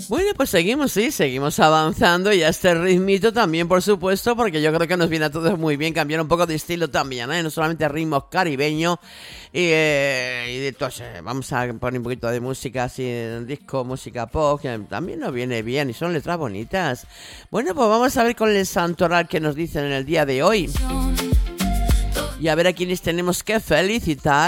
Bueno, pues seguimos, sí, seguimos avanzando y a este ritmito también, por supuesto, porque yo creo que nos viene a todos muy bien cambiar un poco de estilo también, ¿eh? No solamente ritmos caribeños entonces vamos a poner un poquito de música así, disco, música pop, que también nos viene bien y son letras bonitas. Bueno, pues vamos a ver con el santoral que nos dicen en el día de hoy y a ver a quienes tenemos que felicitar.